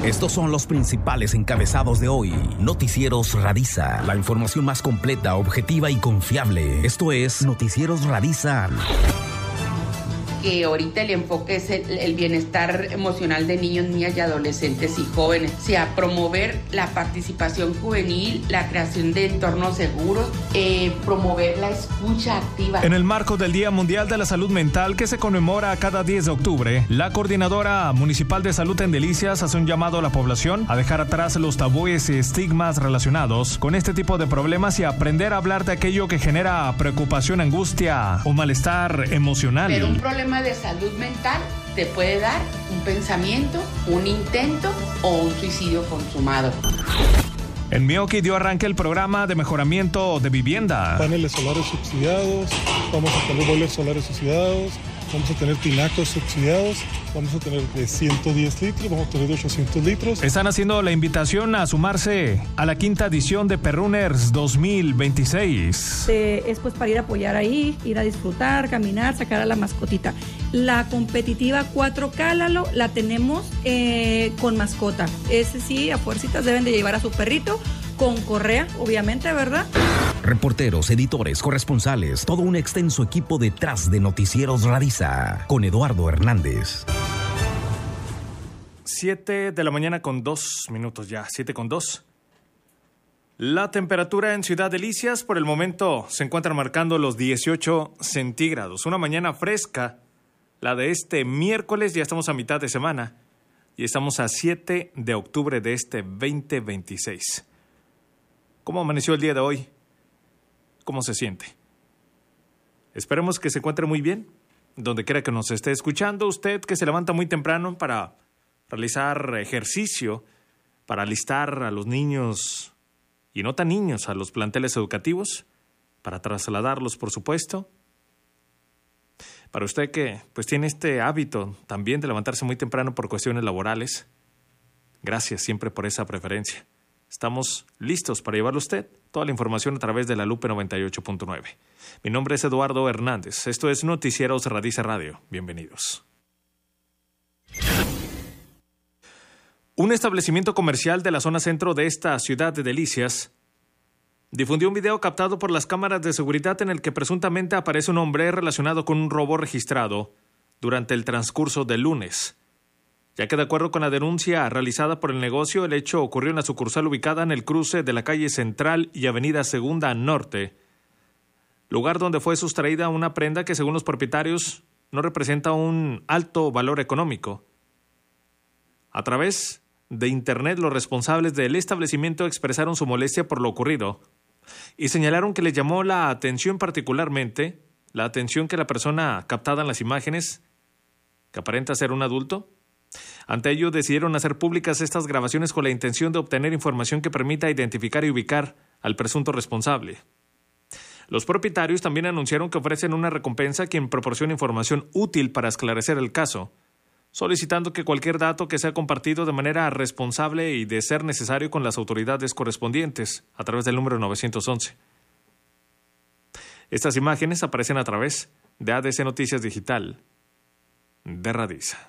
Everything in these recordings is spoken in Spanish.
Estos son los principales encabezados de hoy. Noticieros Radiza. La información más completa, objetiva y confiable. Esto es Noticieros Radiza. Que ahorita el enfoque es el bienestar emocional de niños, niñas y adolescentes y jóvenes. O sea, promover la participación juvenil, la creación de entornos seguros, promover la escucha activa. En el marco del Día Mundial de la Salud Mental, que se conmemora cada 10 de octubre, la Coordinadora Municipal de Salud en Delicias hace un llamado a la población a dejar atrás los tabúes y estigmas relacionados con este tipo de problemas y aprender a hablar de aquello que genera preocupación, angustia o malestar emocional. Pero un problema de salud mental te puede dar un pensamiento, un intento o un suicidio consumado. En Mioki dio arranque el programa de mejoramiento de vivienda. Paneles solares subsidiados, vamos a tener boilers solares subsidiados, vamos a tener tinacos subsidiados, vamos a tener de 110 litros, vamos a tener de 800 litros. Están haciendo la invitación a sumarse a la quinta edición de Perrunners 2026. Es pues para ir a apoyar ahí, ir a disfrutar, caminar, sacar a la mascotita. La competitiva 4K, Lalo, la tenemos con mascota. Ese sí, a fuercitas deben de llevar a su perrito con correa, obviamente, ¿verdad? Reporteros, editores, corresponsales, todo un extenso equipo detrás de Noticieros Radiza, con Eduardo Hernández. 7 de la mañana con 2 minutos ya, 7:02. La temperatura en Ciudad Delicias por el momento se encuentra marcando los 18 centígrados. Una mañana fresca, la de este miércoles, ya estamos a mitad de semana y estamos a 7 de octubre de este 2026. ¿Cómo amaneció el día de hoy? ¿Cómo se siente? Esperemos que se encuentre muy bien, donde quiera que nos esté escuchando. Usted que se levanta muy temprano para realizar ejercicio, para alistar a los niños y no tan niños a los planteles educativos, para trasladarlos, por supuesto. Para usted que pues tiene este hábito también de levantarse muy temprano por cuestiones laborales, gracias siempre por esa preferencia. Estamos listos para llevarle a usted toda la información a través de la Lupe 98.9. Mi nombre es Eduardo Hernández. Esto es Noticieros Radiza Radio. Bienvenidos. Un establecimiento comercial de la zona centro de esta ciudad de Delicias difundió un video captado por las cámaras de seguridad en el que presuntamente aparece un hombre relacionado con un robo registrado durante el transcurso del lunes. Ya que de acuerdo con la denuncia realizada por el negocio, el hecho ocurrió en la sucursal ubicada en el cruce de la calle Central y Avenida Segunda Norte, lugar donde fue sustraída una prenda que según los propietarios no representa un alto valor económico. A través de internet, los responsables del establecimiento expresaron su molestia por lo ocurrido y señalaron que les llamó la atención particularmente la atención que la persona captada en las imágenes, que aparenta ser un adulto. Ante ello, decidieron hacer públicas estas grabaciones con la intención de obtener información que permita identificar y ubicar al presunto responsable. Los propietarios también anunciaron que ofrecen una recompensa a quien proporcione información útil para esclarecer el caso, solicitando que cualquier dato que sea compartido de manera responsable y de ser necesario con las autoridades correspondientes a través del número 911. Estas imágenes aparecen a través de ADC Noticias Digital de Radiza.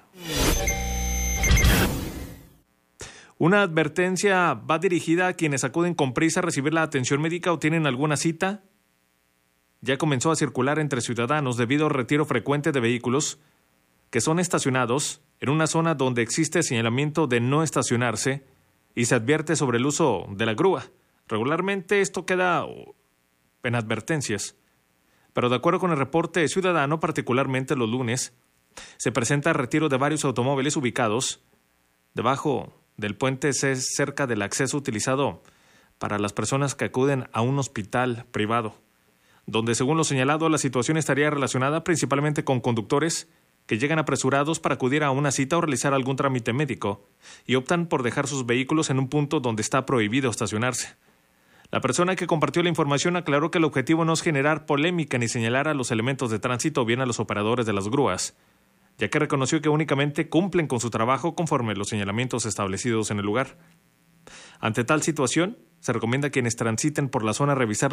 Una advertencia va dirigida a quienes acuden con prisa a recibir la atención médica o tienen alguna cita. Ya comenzó a circular entre ciudadanos debido al retiro frecuente de vehículos que son estacionados en una zona donde existe señalamiento de no estacionarse y se advierte sobre el uso de la grúa. Regularmente esto queda en advertencias, pero de acuerdo con el reporte ciudadano, particularmente los lunes, se presenta el retiro de varios automóviles ubicados debajo del puente cerca del acceso utilizado para las personas que acuden a un hospital privado, donde según lo señalado la situación estaría relacionada principalmente con conductores que llegan apresurados para acudir a una cita o realizar algún trámite médico y optan por dejar sus vehículos en un punto donde está prohibido estacionarse. La persona que compartió la información aclaró que el objetivo no es generar polémica ni señalar a los elementos de tránsito o bien a los operadores de las grúas, ya que reconoció que únicamente cumplen con su trabajo conforme los señalamientos establecidos en el lugar. Ante tal situación, se recomienda a quienes transiten por la zona revisar